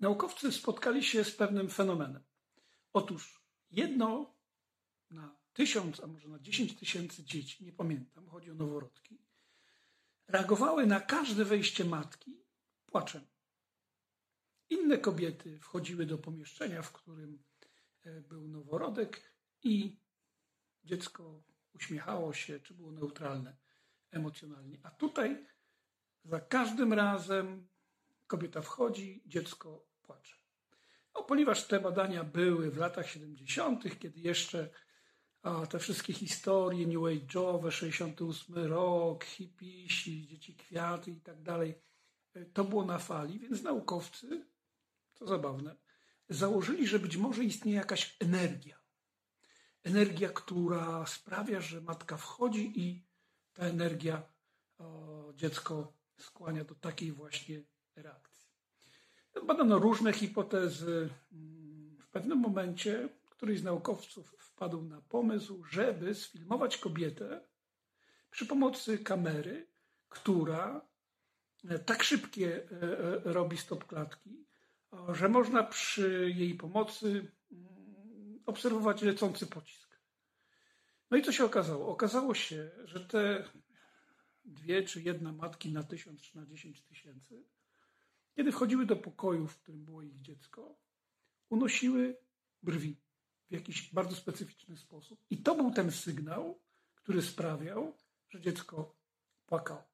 naukowcy spotkali się z pewnym fenomenem. Otóż jedno na 1000, a może na 10 000 dzieci, nie pamiętam, chodzi o noworodki, reagowały na każde wejście matki płaczem. Inne kobiety wchodziły do pomieszczenia, w którym był noworodek i dziecko uśmiechało się, czy było neutralne emocjonalnie. A tutaj za każdym razem kobieta wchodzi, dziecko płacze. No, ponieważ te badania były w latach 70., kiedy jeszcze te wszystkie historie New Age'owe, 68 rok, hipisi, dzieci kwiaty i tak dalej, to było na fali, więc naukowcy, co zabawne, założyli, że być może istnieje jakaś energia. Energia, która sprawia, że matka wchodzi i ta energia dziecko skłania do takiej właśnie reakcji. Badano różne hipotezy. W pewnym momencie któryś z naukowców wpadł na pomysł, żeby sfilmować kobietę przy pomocy kamery, która tak szybkie robi stopklatki, że można przy jej pomocy obserwować lecący pocisk. No i co się okazało? Okazało się, że te 2 czy 1 matki na 1000 czy na 10 000, kiedy wchodziły do pokoju, w którym było ich dziecko, unosiły brwi w jakiś bardzo specyficzny sposób. I to był ten sygnał, który sprawiał, że dziecko płakało.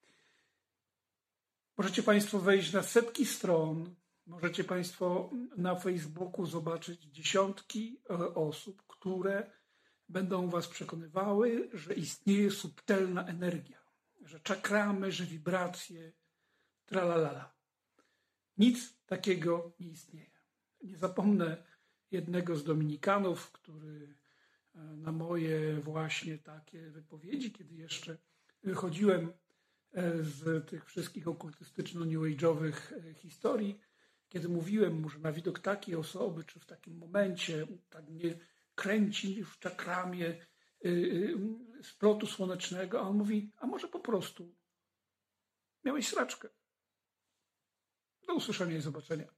Możecie Państwo wejść na setki stron, możecie Państwo na Facebooku zobaczyć dziesiątki osób, które będą Was przekonywały, że istnieje subtelna energia, że czakramy, że wibracje, tralalala. Nic takiego nie istnieje. Nie zapomnę jednego z dominikanów, który na moje właśnie takie wypowiedzi, kiedy jeszcze wychodziłem z tych wszystkich okultystyczno-new age'owych historii, kiedy mówiłem mu, że na widok takiej osoby, czy w takim momencie tak mnie kręci w czakramie splotu słonecznego, a on mówi, a może po prostu miałeś sraczkę. Do usłyszenia i zobaczenia.